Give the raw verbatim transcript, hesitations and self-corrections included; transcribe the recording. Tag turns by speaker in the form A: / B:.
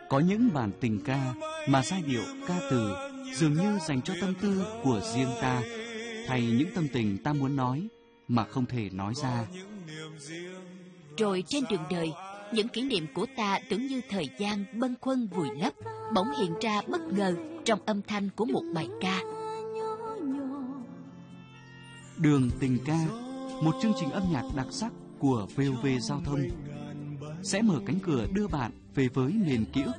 A: Có những bản tình ca mà giai điệu ca từ dường như dành cho tâm tư của riêng ta, hay những tâm tình ta muốn nói mà không thể nói ra.
B: Rồi trên đường đời, những kỷ niệm của ta tưởng như thời gian bâng khuâng vùi lấp, bỗng hiện ra bất ngờ trong âm thanh của một bài ca.
A: Đường tình ca, một chương trình âm nhạc đặc sắc của vê o vê Giao thông, sẽ mở cánh cửa đưa bạn về với miền ký ức